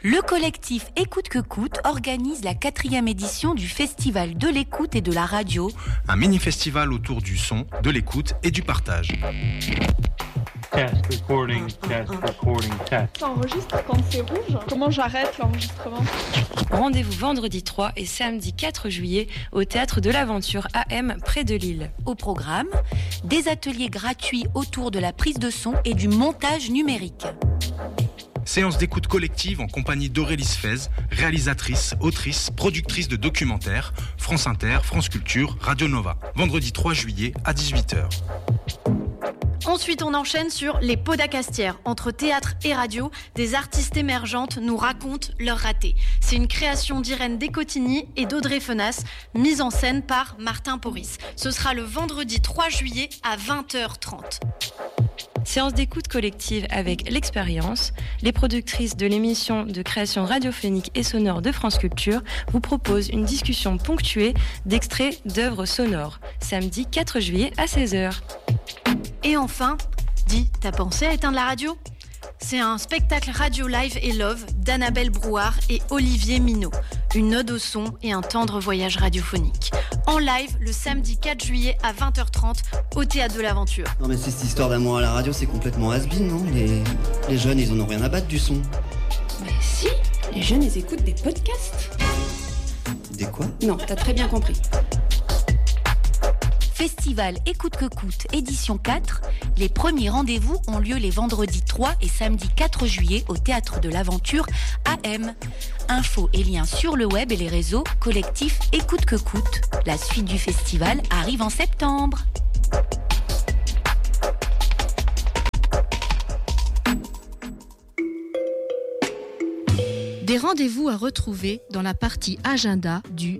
Le collectif Écoute que coûte organise la 4e édition du Festival de l'écoute et de la radio. Un mini-festival autour du son, de l'écoute et du partage. Test, recording, test. Ça enregistre quand c'est rouge. Comment j'arrête l'enregistrement ? Rendez-vous vendredi 3 et samedi 4 juillet au Théâtre de l'Aventure AM près de Lille. Au programme, des ateliers gratuits autour de la prise de son et du montage numérique. Séance d'écoute collective en compagnie d'Aurélie Sfez, réalisatrice, autrice, productrice de documentaires, France Inter, France Culture, Radio Nova. Vendredi 3 juillet à 18h. Ensuite, on enchaîne sur les Podacastières. Entre théâtre et radio, des artistes émergentes nous racontent leurs ratés. C'est une création d'Irène Descotigny et d'Audrey Fenas, mise en scène par Martin Porris. Ce sera le vendredi 3 juillet à 20h30. Séance d'écoute collective avec l'Expérience. Les productrices de l'émission de création radiophonique et sonore de France Culture vous proposent une discussion ponctuée d'extraits d'œuvres sonores. Samedi 4 juillet à 16h. Et enfin, dis, t'as pensé à éteindre la radio ? C'est un spectacle radio live et love d'Annabelle Brouard et Olivier Minot. Une ode au son et un tendre voyage radiophonique. En live le samedi 4 juillet à 20h30 au Théâtre de l'Aventure. Non mais c'est cette histoire d'amour à la radio, c'est complètement has-been, non ? Les jeunes, ils en ont rien à battre du son. Mais si, les jeunes, ils écoutent des podcasts. Des quoi ? Non, t'as très bien compris. Festival Écoute que coûte, édition 4. Les premiers rendez-vous ont lieu les vendredis 3 et samedi 4 juillet au Théâtre de l'Aventure AM. Infos et liens sur le web et les réseaux collectif Écoute que coûte. La suite du festival arrive en septembre. Des rendez-vous à retrouver dans la partie agenda du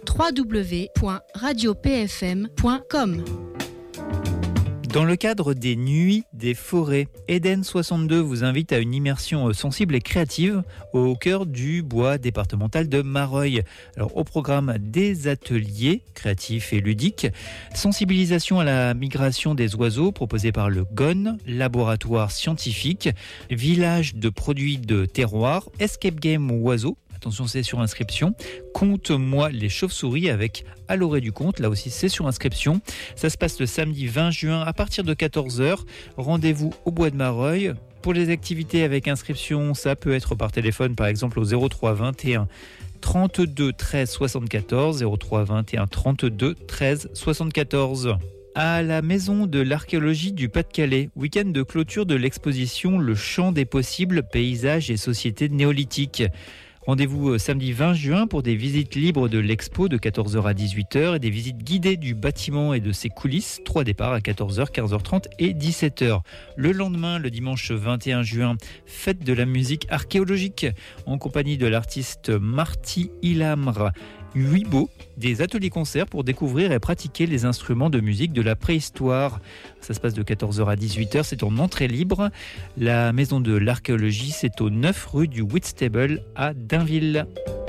www.radiopfm.com. Dans le cadre des Nuits des Forêts, Eden 62 vous invite à une immersion sensible et créative au cœur du bois départemental de Mareuil. Alors, au programme des ateliers créatifs et ludiques, sensibilisation à la migration des oiseaux proposée par le GON, laboratoire scientifique, village de produits de terroir, escape game oiseaux. Attention, c'est sur inscription. Conte-moi les chauves-souris avec À l'orée du conte. Là aussi, c'est sur inscription. Ça se passe le samedi 20 juin à partir de 14h. Rendez-vous au Bois de Mareuil. Pour les activités avec inscription, ça peut être par téléphone, par exemple au 03 21 32 13 74. 03 21 32 13 74. À la Maison de l'Archéologie du Pas-de-Calais, week-end de clôture de l'exposition Le Champ des possibles, paysages et sociétés néolithiques. Rendez-vous samedi 20 juin pour des visites libres de l'expo de 14h à 18h et des visites guidées du bâtiment et de ses coulisses. 3 départs à 14h, 15h30 et 17h. Le lendemain, le dimanche 21 juin, fête de la musique archéologique en compagnie de l'artiste Marty Ilamre. Huibo, des ateliers-concerts pour découvrir et pratiquer les instruments de musique de la préhistoire. Ça se passe de 14h à 18h, c'est en entrée libre. La Maison de l'Archéologie, c'est au 9 rue du Whitstable à Dainville.